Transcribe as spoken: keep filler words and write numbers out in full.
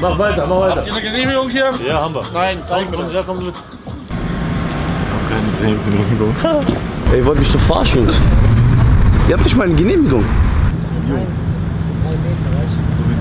Mach weiter, mach weiter. Habt ihr eine Genehmigung hier? Ja, haben wir. Nein, zeig mir Ja, komm mit. Keine Genehmigung. Ey, ihr wollt mich doch verarschen, Jungs. Ihr habt nicht mal eine Genehmigung. Nein, das sind drei Meter, weißt du?